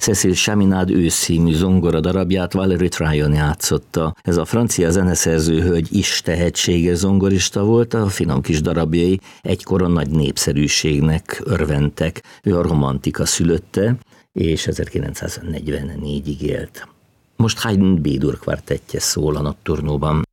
Cécile Chaminade őszcímű zongoradarabját Valerie Tryon játszotta. Ez a francia zeneszerző hölgy is tehetséges zongorista volt, a finom kis darabjai egykoron nagy népszerűségnek örventek. Ő a romantika szülötte, és 1944-ig élt. Most Haydn B-dur kvartettje szól a Notturnóban.